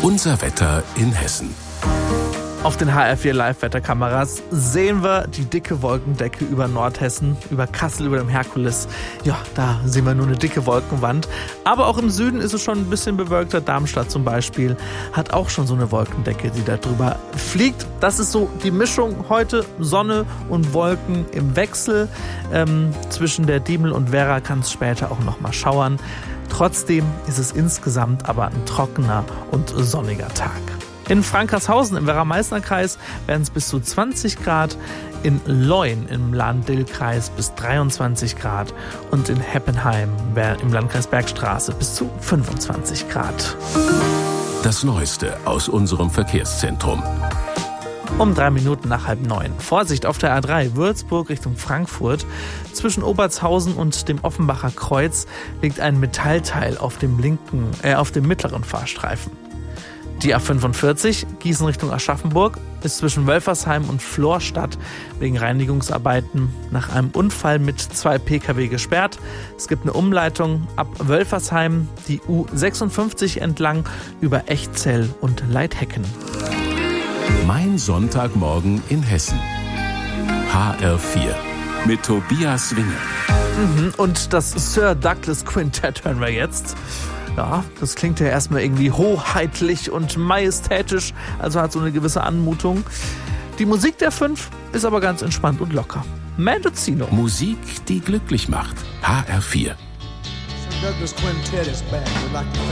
Unser Wetter in Hessen. Auf den HR4 Live-Wetterkameras sehen wir die dicke Wolkendecke über Nordhessen, über Kassel, über dem Herkules. Ja, da sehen wir nur eine dicke Wolkenwand. Aber auch im Süden ist es schon ein bisschen bewölkter. Darmstadt zum Beispiel hat auch schon so eine Wolkendecke, die da drüber fliegt. Das ist so die Mischung heute, Sonne und Wolken im Wechsel. Zwischen der Diemel und Werra kann es später auch noch mal schauern. Trotzdem ist es insgesamt aber ein trockener und sonniger Tag. In Frankershausen im Werra-Meißner-Kreis werden es bis zu 20 Grad, in Leun im Lahn-Dill-Kreis bis 23 Grad und in Heppenheim im Landkreis Bergstraße bis zu 25 Grad. Das Neueste aus unserem Verkehrszentrum. Um 3 Minuten nach 8:30. Vorsicht auf der A3 Würzburg Richtung Frankfurt. Zwischen Obertshausen und dem Offenbacher Kreuz liegt ein Metallteil auf dem mittleren Fahrstreifen. Die A45 Gießen Richtung Aschaffenburg ist zwischen Wölfersheim und Florstadt wegen Reinigungsarbeiten nach einem Unfall mit 2 Pkw gesperrt. Es gibt eine Umleitung ab Wölfersheim, die U56 entlang über Echzell und Leithecken. Mein Sonntagmorgen in Hessen. HR4 mit Tobias Winge. Und das Sir Douglas Quintett hören wir jetzt. Ja, das klingt ja erstmal irgendwie hoheitlich und majestätisch, also hat so eine gewisse Anmutung. Die Musik der 5 ist aber ganz entspannt und locker. Mendocino. Musik, die glücklich macht. HR4. Sir Douglas Quintett is back. We'd like to